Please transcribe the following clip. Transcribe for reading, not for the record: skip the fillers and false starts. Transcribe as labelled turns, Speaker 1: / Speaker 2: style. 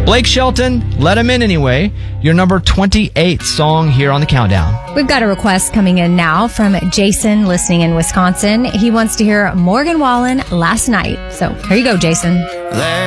Speaker 1: Blake Shelton, Let Him In Anyway, your number 28th song here on the countdown.
Speaker 2: We've got a request coming in now from Jason, listening in Wisconsin. He wants to hear Morgan Wallen, Last Night. So here you go, Jason.